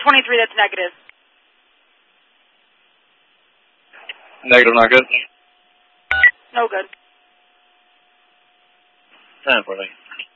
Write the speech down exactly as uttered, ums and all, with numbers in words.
twenty-three, that's negative. Negative, not good. No good. ten for me.